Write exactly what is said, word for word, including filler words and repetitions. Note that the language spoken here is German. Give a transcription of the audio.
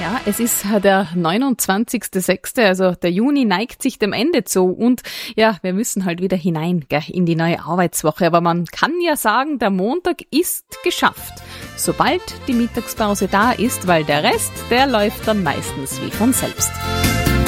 Ja, es ist der neunundzwanzigster sechster Also der Juni neigt sich dem Ende zu und ja, wir müssen halt wieder hinein gell, in die neue Arbeitswoche. Aber man kann ja sagen, der Montag ist geschafft, sobald die Mittagspause da ist, weil der Rest, der läuft dann meistens wie von selbst.